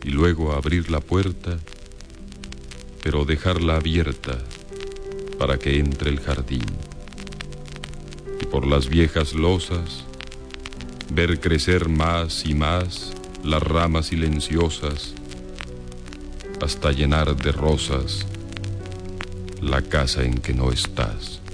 y luego abrir la puerta, pero dejarla abierta para que entre el jardín. Y por las viejas losas, ver crecer más y más las ramas silenciosas hasta llenar de rosas la casa en que no estás.